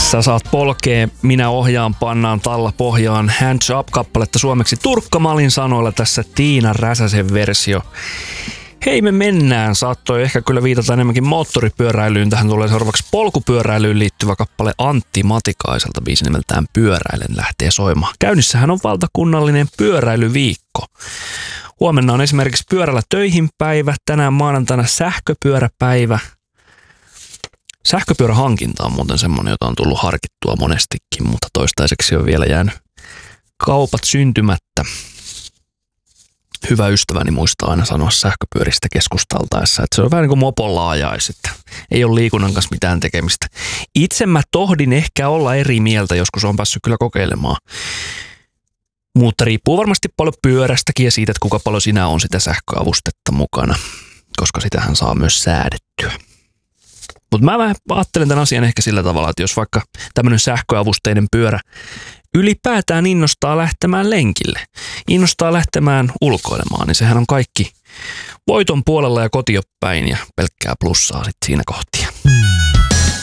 Sä saat polkea, minä ohjaan, pannaan talla pohjaan. Hands Up-kappaletta suomeksi Turkka-Malin sanoilla tässä Tiina Räsäsen versio. Hei, me mennään. Saattoi ehkä kyllä viitata enemmänkin moottoripyöräilyyn. Tähän tulee seuraavaksi polkupyöräilyyn liittyvä kappale Antti Matikaiselta. Biisi nimeltään Pyöräilen lähtee soimaan. Käynnissähän on valtakunnallinen pyöräilyviikko. Huomenna on esimerkiksi pyörällä töihin päivä. Tänään maanantaina sähköpyöräpäivä. Sähköpyörähankinta on muuten semmoinen, jota on tullut harkittua monestikin, mutta toistaiseksi on vielä jäänyt kaupat syntymättä. Hyvä ystäväni muistaa aina sanoa sähköpyöristä keskusteltaessa, että se on vähän niin kuin mopolla ajaisi, että ei ole liikunnan kanssa mitään tekemistä. Itse mä tohdin ehkä olla eri mieltä, joskus on päässyt kyllä kokeilemaan. Mutta riippuu varmasti paljon pyörästäkin ja siitä, että kuinka paljon sinä on sitä sähköavustetta mukana, koska sitähän saa myös säädettyä. Mutta mä vähän ajattelen tämän asian ehkä sillä tavalla, että jos vaikka tämmöinen sähköavusteinen pyörä ylipäätään innostaa lähtemään lenkille, innostaa lähtemään ulkoilemaan, niin sehän on kaikki voiton puolella ja kotiopäin ja pelkkää plussaa sitten siinä kohtia.